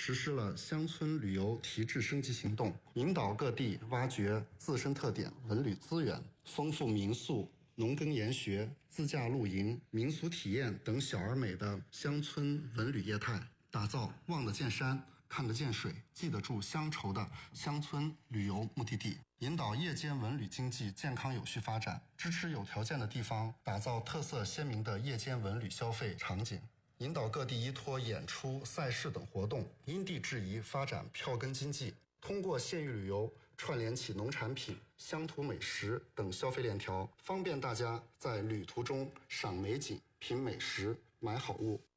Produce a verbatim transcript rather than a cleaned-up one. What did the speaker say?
实施了乡村旅游提质升级行动，引导各地挖掘自身特点文旅资源，丰富民宿、农耕研学、自驾露营、民俗体验等小而美的乡村文旅业态，打造望得见山、看得见水、记得住乡愁的乡村旅游目的地，引导夜间文旅经济健康有序发展，支持有条件的地方打造特色鲜明的夜间文旅消费场景，引导各地依托演出、赛事等活动，因地制宜发展票根经济，通过县域旅游串联起农产品、乡土美食等消费链条，方便大家在旅途中赏美景、品美食、买好物。